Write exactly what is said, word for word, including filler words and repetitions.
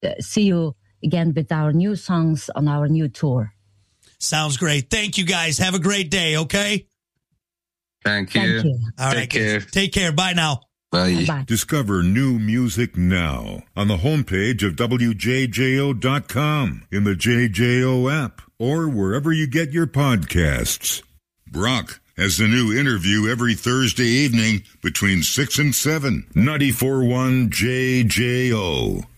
uh, see you again with our new songs on our new tour. Sounds great. Thank you, guys. Have a great day, okay? Thank you. Thank you. All Take right, care. guys. Take care. Bye now. Bye. Bye. Discover new music now on the homepage of W J J O dot com, in the J J O app, or wherever you get your podcasts. Brock has the new interview every Thursday evening between six and seven. ninety-four point one J J O.